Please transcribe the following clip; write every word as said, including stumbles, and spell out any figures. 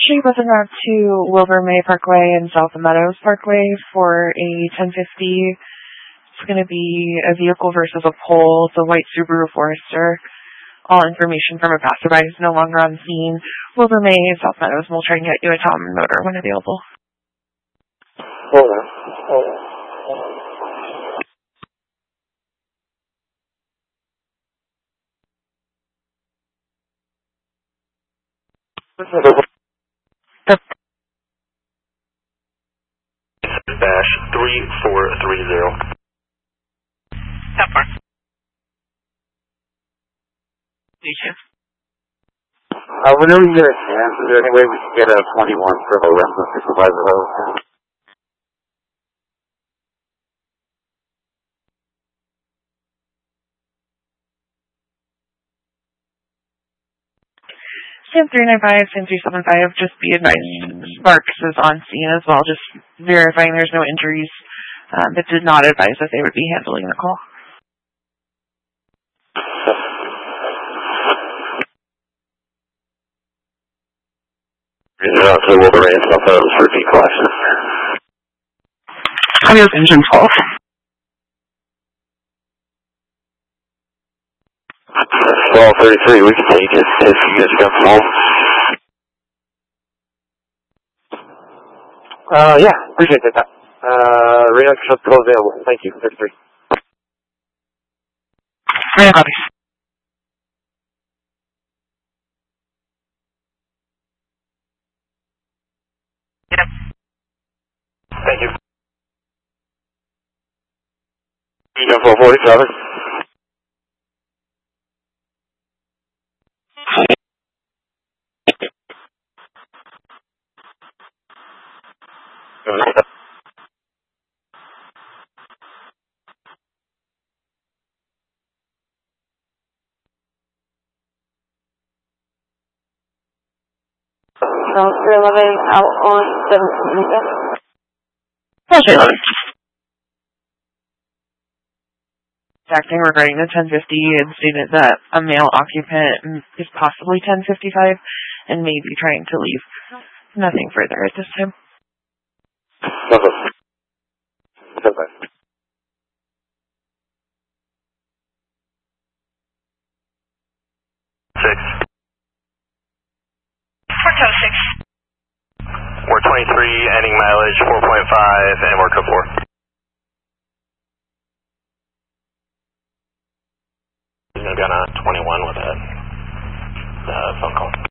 Actually, buzzing out to Wilbur May Parkway and South Meadows Parkway for a ten fifty. It's going to be a vehicle versus a pole. It's a white Subaru Forester. All information from a passerby is no longer on scene. Wilbur May, South Meadows, and we'll try and get you a Tom motor when available. Hold on. Hold on. Dash three four three zero. That far. You too. Uh, whenever you get a chance, is there any way we can get a twenty-one for the rental supervisor level? Sam three nine five, Sam three seven five, just be advised Sparks is on scene as well, just verifying there's no injuries, um, but did not advise that they would be handling the call. Reaching out to Wilbur May and South Meadows for repeat collection. Adios, engine twelve. twelve thirty-three, we can take it if you guys got some home. Uh, yeah, appreciate that. Uh, radar control still available. Thank you, thirty-three. Yeah, copy. Yep. Thank you. Ego four forty-seven. So, three eleven out on seven. Pleasure, eleven. Acting regarding the ten fifty and stated that a male occupant is possibly ten fifty-five and may be trying to leave. Nothing further at this time. Okay. Okay. Six. Porto six. We're twenty-three, ending mileage four point five, and we're code four. He's going to be on a twenty-one with a uh, phone call.